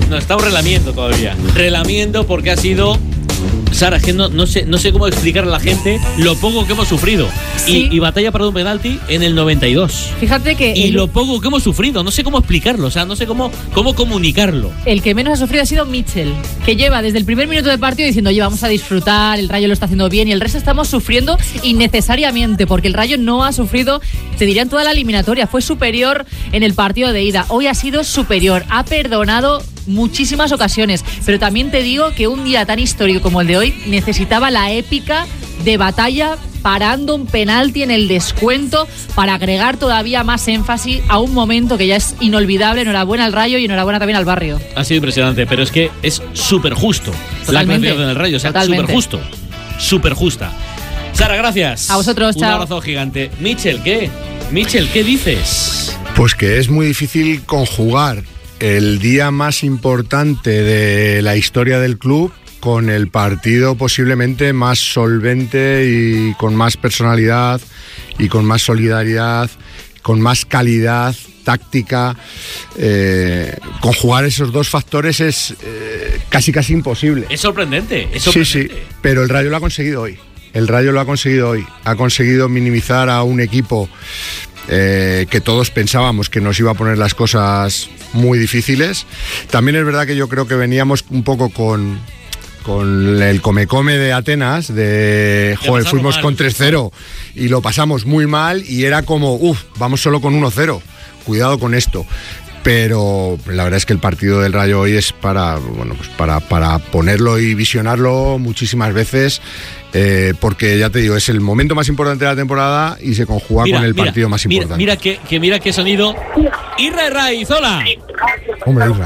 estamos relamiendo todavía. Relamiendo porque ha sido... Sara, es que no sé cómo explicarle a la gente lo poco que hemos sufrido. Sí. Y batalla para un penalti en el 92. Fíjate que... Y lo poco que hemos sufrido, no sé cómo explicarlo, o sea, no sé cómo comunicarlo. El que menos ha sufrido ha sido Mitchell, que lleva desde el primer minuto de partido diciendo, oye, vamos a disfrutar, el Rayo lo está haciendo bien, y el resto estamos sufriendo innecesariamente, porque el Rayo no ha sufrido, te diría, en toda la eliminatoria. Fue superior en el partido de ida, hoy ha sido superior, ha perdonado muchísimas ocasiones, pero también te digo que un día tan histórico como el de hoy necesitaba la épica de batalla parando un penalti en el descuento para agregar todavía más énfasis a un momento que ya es inolvidable. Enhorabuena al Rayo y enhorabuena también al Barrio. Ha sido impresionante, pero es que es súper justo. Totalmente. La clasificación del Rayo, o sea, súper justo. Súper justa. Sara, gracias. A vosotros, un chao. abrazo gigante. Mitchell, ¿qué dices? Pues que es muy difícil conjugar el día más importante de la historia del club con el partido posiblemente más solvente y con más personalidad y con más solidaridad, con más calidad táctica. Conjugar esos dos factores es casi imposible. Es sorprendente. Sí, pero el Rayo lo ha conseguido hoy. Ha conseguido minimizar a un equipo que todos pensábamos que nos iba a poner las cosas muy difíciles. También es verdad que yo creo que veníamos un poco con el come de Atenas, fuimos con 3-0 y lo pasamos muy mal y era como, vamos solo con 1-0, cuidado con esto. Pero la verdad es que el partido del Rayo hoy es para ponerlo y visionarlo muchísimas veces, porque ya te digo, es el momento más importante de la temporada y se conjuga con el partido más importante. Mira qué sonido. Irra Raiz, hola. Hombre, Irra.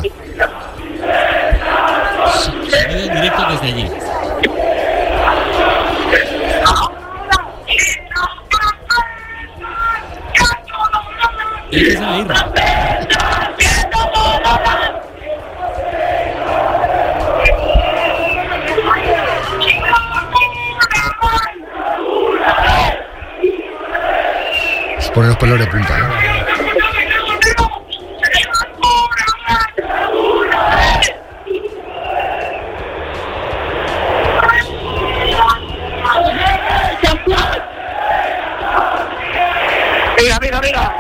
Sonido en directo desde allí. Esa es la Irra. Se ponen los pelos de punta, ¿eh? Mira.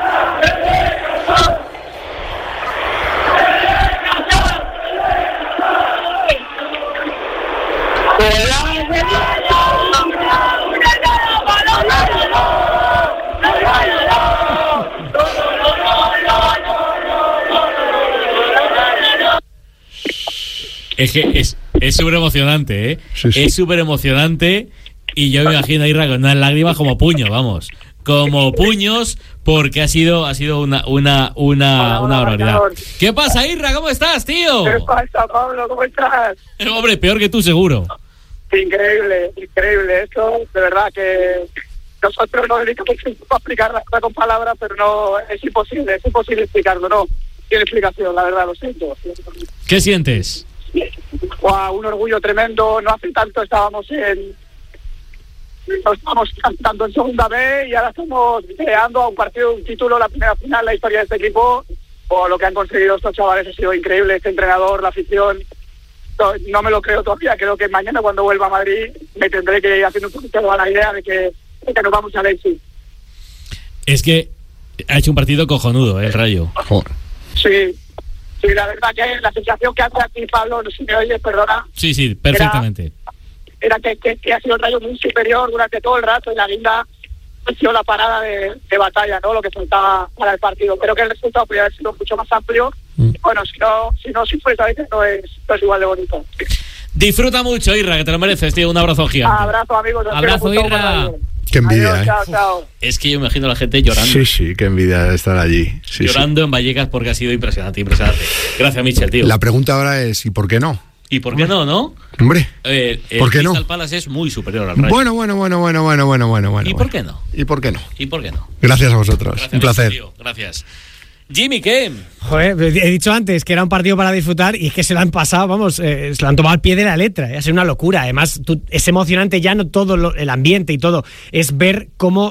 Es que es súper emocionante, ¿eh? Sí. Es súper emocionante y yo me imagino a Irra con unas lágrimas como puños, vamos. Como puños, porque ha sido una barbaridad. ¿Qué pasa, Irra? ¿Cómo estás, tío? ¿Qué pasa, Pablo? ¿Cómo estás? Hombre, peor que tú, seguro. Increíble. Esto, de verdad que nosotros nos dedicamos a explicar las cosas con palabras, pero no, es imposible explicarlo, no. Tiene explicación, la verdad, lo siento. ¿Qué sientes? Un orgullo tremendo. No hace tanto estábamos cantando en segunda B y ahora estamos creando a un partido, un título, la primera final, la historia de este equipo. Lo que han conseguido estos chavales ha sido increíble. Este entrenador, la afición, no me lo creo todavía. Creo que mañana cuando vuelva a Madrid me tendré que ir haciendo un poquito a la idea de que nos vamos a Leipzig. Es que ha hecho un partido cojonudo, el Rayo. Sí, la verdad que la sensación que hace aquí, Pablo, si me oyes, perdona. Sí, perfectamente. Era que ha sido el Rayo muy superior durante todo el rato y la guinda ha sido la parada de batalla, ¿no? Lo que faltaba para el partido. Creo que el resultado podría haber sido mucho más amplio. Bueno, si fuese a veces no es igual de bonito. Disfruta mucho, Irra, que te lo mereces, tío. Un abrazo gigante. Abrazo, amigos. Abrazo, Irra. Qué envidia. Adiós, chao. Es que yo me imagino a la gente llorando. Sí, qué envidia de estar allí. Llorando en Vallecas porque ha sido impresionante. Gracias, Mitchell, tío. La pregunta ahora es, ¿y por qué no? ¿Y por qué no? Hombre, ¿por qué no? Crystal Palace es muy superior al Rayo. Bueno. ¿Y por qué no? ¿Y por qué no? ¿Y por qué no? Gracias a vosotros. Gracias, un placer. Tío. Gracias. Jimmy, ¿qué? Joder, he dicho antes que era un partido para disfrutar y es que se lo han pasado, vamos, se lo han tomado al pie de la letra. Ha sido una locura. Además, es emocionante ya no todo el ambiente y todo, es ver cómo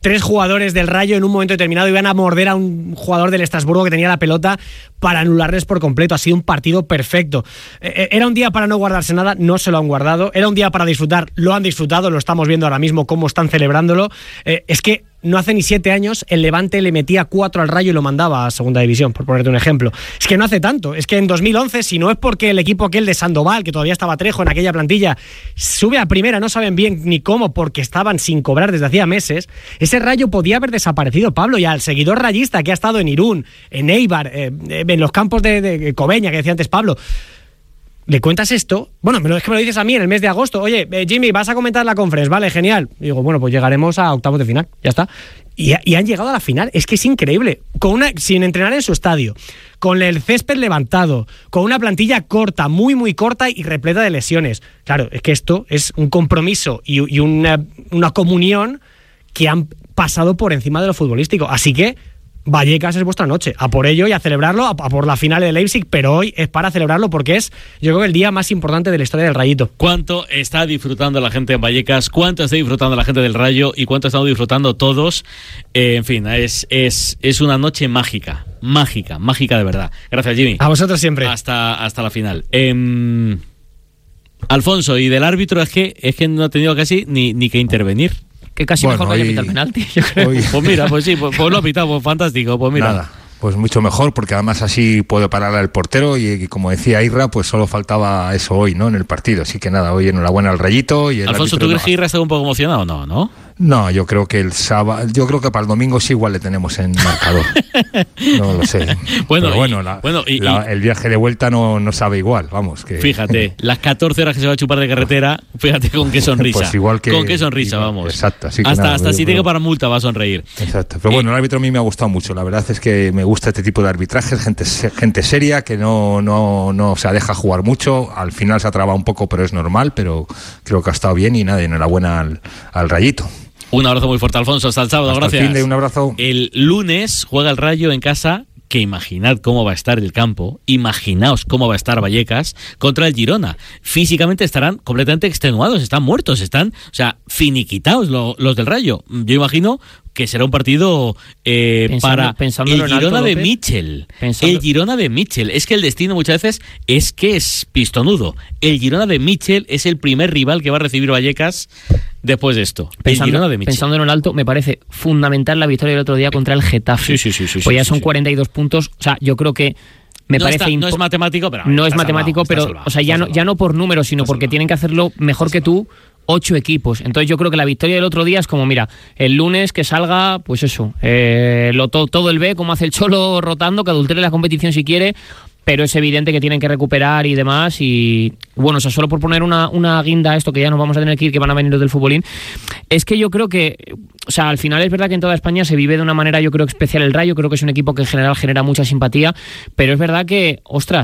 3 jugadores del Rayo en un momento determinado iban a morder a un jugador del Estrasburgo que tenía la pelota para anularles por completo. Ha sido un partido perfecto. Era un día para no guardarse nada, no se lo han guardado. Era un día para disfrutar, lo han disfrutado, lo estamos viendo ahora mismo cómo están celebrándolo. Es que no hace ni 7 años el Levante le metía 4 al Rayo y lo mandaba a segunda división, por ponerte un ejemplo. Es que no hace tanto. Es que en 2011, si no es porque el equipo aquel de Sandoval, que todavía estaba Trejo en aquella plantilla, sube a primera, no saben bien ni cómo, porque estaban sin cobrar desde hacía meses, ese Rayo podía haber desaparecido, Pablo. Y al seguidor rayista que ha estado en Irún, en Eibar, en los campos de Cobeña, que decía antes Pablo, ¿le cuentas esto? Bueno, es que me lo dices a mí en el mes de agosto. Oye, Jimmy, vas a comentar la conference, vale, genial. Y digo, bueno, pues llegaremos a octavos de final, ya está. Y han llegado a la final. Es que es increíble. Sin entrenar en su estadio, con el césped levantado, con una plantilla corta, muy, muy corta y repleta de lesiones. Claro, es que esto es un compromiso y una comunión que han pasado por encima de lo futbolístico. Así que Vallecas es vuestra noche, a por ello y a celebrarlo, a por la final de Leipzig, pero hoy es para celebrarlo porque es, yo creo, el día más importante de la historia del Rayito. ¿Cuánto está disfrutando la gente en Vallecas? ¿Cuánto está disfrutando la gente del Rayo? ¿Y cuánto estamos disfrutando todos? En fin, es una noche mágica de verdad. Gracias, Jimmy. A vosotros siempre. Hasta la final. Alfonso, y del árbitro es que no ha tenido casi ni que intervenir. Que casi mejor que haya pitado el penalti, yo creo. Pues mira, pues sí, pues lo ha pitado, pues fantástico, pues mira. Nada, pues mucho mejor, porque además así puede parar al portero y como decía Irra, pues solo faltaba eso hoy, ¿no? En el partido, así que nada, hoy enhorabuena al Rayito. Y el Alfonso, ¿tú crees que Irra está un poco emocionado o no? No, yo creo que para el domingo sí igual le tenemos en marcador. No lo sé. El viaje de vuelta no sabe igual, vamos. Que... Fíjate, las 14 horas que se va a chupar de carretera, fíjate con qué sonrisa. Pues igual que... Con qué sonrisa, vamos. Exacto. Así que hasta si tiene que parar multa va a sonreír. Exacto. Pero bueno, el árbitro a mí me ha gustado mucho. La verdad es que me gusta este tipo de arbitrajes, gente seria, que no se deja jugar mucho. Al final se ha trabado un poco, pero es normal, pero creo que ha estado bien y nada, enhorabuena al Rayito. Un abrazo muy fuerte, Alfonso. Hasta el sábado, gracias. Un abrazo. El lunes juega el Rayo en casa, que imaginad cómo va a estar el campo, imaginaos cómo va a estar Vallecas contra el Girona. Físicamente estarán completamente extenuados, están muertos, están, finiquitados los del Rayo. Yo imagino que será un partido pensando el Girona de Mitchell. El Girona de Mitchell. Es que el destino muchas veces es pistonudo. El Girona de Mitchell es el primer rival que va a recibir Vallecas después de esto. Pensando en alto, me parece fundamental la victoria del otro día contra el Getafe. Sí. Pues ya son 42 puntos. O sea, yo creo que no es matemático, pero ya no por números, sino porque tienen que hacerlo mejor que tú 8 equipos. Entonces yo creo que la victoria del otro día es como, mira, el lunes que salga, pues eso, todo el B, como hace el Cholo rotando, que adultere la competición si quiere, pero es evidente que tienen que recuperar y demás. Y bueno, solo por poner una guinda a esto, que ya nos vamos a tener que ir, que van a venir los del futbolín, es que yo creo que, al final es verdad que en toda España se vive de una manera, yo creo, especial el Rayo. Creo que es un equipo que en general genera mucha simpatía, pero es verdad que,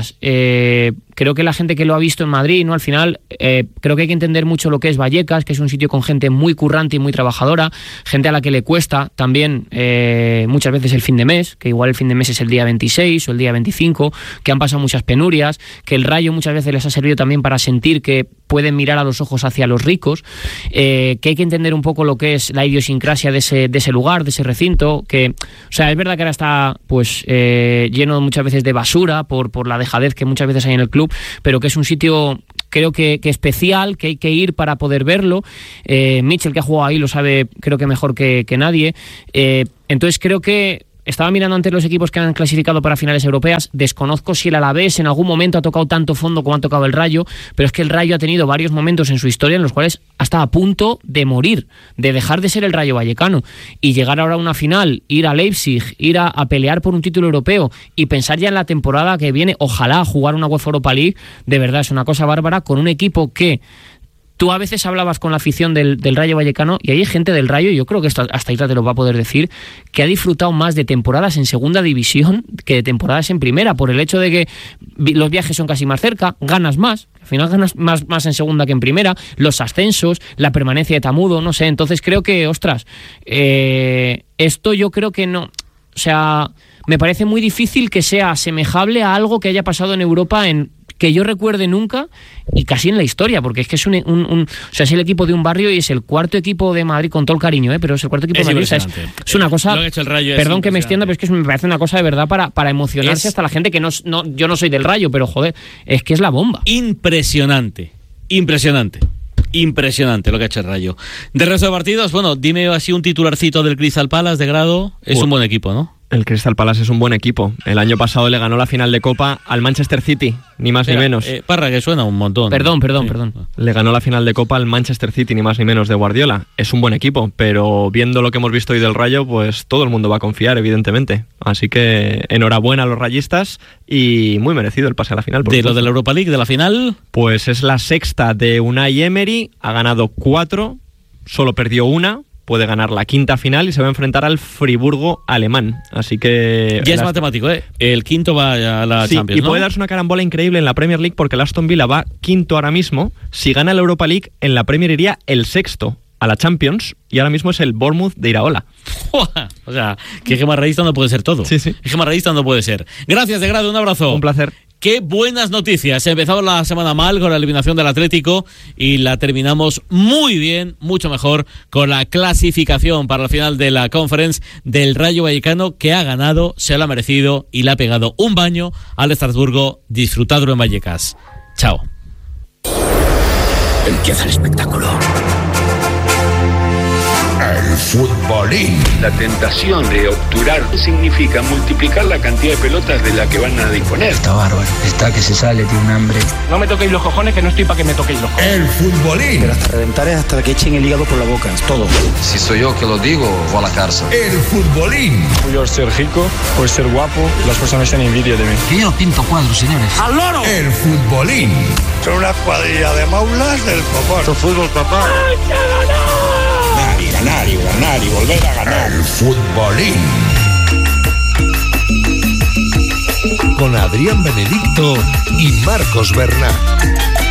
creo que la gente que lo ha visto en Madrid, ¿no? Al final, creo que hay que entender mucho lo que es Vallecas, que es un sitio con gente muy currante y muy trabajadora, gente a la que le cuesta también muchas veces el fin de mes, que igual el fin de mes es el día 26 o el día 25, que han pasado muchas penurias, que el Rayo muchas veces les ha servido también para sentir que pueden mirar a los ojos hacia los ricos, que hay que entender un poco lo que es la idiosincrasia de ese lugar, de ese recinto, que, es verdad que ahora está lleno muchas veces de basura por la dejadez que muchas veces hay en el club, pero que es un sitio, creo que especial, que hay que ir para poder verlo. Mitchell, que ha jugado ahí, lo sabe, creo que mejor que nadie. Entonces creo que estaba mirando antes los equipos que han clasificado para finales europeas. Desconozco si el Alavés en algún momento ha tocado tanto fondo como ha tocado el Rayo, pero es que el Rayo ha tenido varios momentos en su historia en los cuales ha estado a punto de morir, de dejar de ser el Rayo Vallecano, y llegar ahora a una final, ir a Leipzig, ir a pelear por un título europeo y pensar ya en la temporada que viene, ojalá jugar una UEFA Europa League. De verdad es una cosa bárbara, con un equipo que tú a veces hablabas con la afición del Rayo Vallecano, y hay gente del Rayo, y yo creo que esto hasta Itra te lo va a poder decir, que ha disfrutado más de temporadas en segunda división que de temporadas en primera, por el hecho de que los viajes son casi más cerca, ganas más, al final ganas más en segunda que en primera, los ascensos, la permanencia de Tamudo, no sé. Entonces creo que, esto yo creo que no, me parece muy difícil que sea asemejable a algo que haya pasado en Europa que yo recuerde nunca y casi en la historia, porque es que es o sea, es el equipo de un barrio y es el cuarto equipo de Madrid, con todo el cariño, pero es el cuarto equipo de Madrid. O sea, es una cosa, lo que ha hecho el Rayo, perdón que me extienda, pero es que me parece una cosa de verdad para emocionarse hasta la gente que yo no soy del Rayo, pero joder, es que es la bomba. Impresionante lo que ha hecho el Rayo. Del resto de partidos, bueno, dime así un titularcito del Crystal Palace de grado. Es un buen equipo, ¿no? El Crystal Palace es un buen equipo. El año pasado le ganó la final de Copa al Manchester City, ni más ni menos. Parra, que suena un montón. Perdón. Le ganó la final de Copa al Manchester City, ni más ni menos, de Guardiola. Es un buen equipo, pero viendo lo que hemos visto hoy del Rayo, pues todo el mundo va a confiar, evidentemente. Así que enhorabuena a los rayistas y muy merecido el pase a la final. ¿De lo de la Europa League, de la final? Pues es la sexta de Unai Emery, ha ganado 4, solo perdió una. Puede ganar la quinta final y se va a enfrentar al Friburgo alemán. Así que... Ya es matemático, ¿eh? El quinto va a la Champions, ¿no? Y puede darse una carambola increíble en la Premier League porque el Aston Villa va quinto ahora mismo. Si gana la Europa League, en la Premier iría el sexto a la Champions y ahora mismo es el Bournemouth de Iraola. O sea, que gemarradista no puede ser todo. Sí. Gemarradista no puede ser. Gracias, de grado, un abrazo. Un placer. Qué buenas noticias. Empezamos la semana mal con la eliminación del Atlético y la terminamos muy bien, mucho mejor, con la clasificación para la final de la Conference del Rayo Vallecano, que ha ganado, se lo ha merecido y le ha pegado un baño al Estrasburgo. Disfrutadlo en Vallecas. Chao. Empieza el espectáculo. El futbolín. La tentación de obturar significa multiplicar la cantidad de pelotas de la que van a disponer. Está bárbaro, está que se sale, tiene un hambre. No me toquéis los cojones, que no estoy para que me toquéis los cojones. El futbolín. Pero hasta reventar es hasta que echen el hígado por la boca, es todo. Si soy yo que lo digo, voy a la cárcel. El futbolín. Por ser rico, por ser guapo, las personas tienen envidia de mí. Que yo pinto cuadros, señores. ¡Al loro! El futbolín. Son una cuadrilla de maulas del copón. ¿Tu fútbol, papá? ¡Ay, que ganó! Ganar y volver a ganar. El futbolín. Con Adrián Benedicto y Marcos Bernat.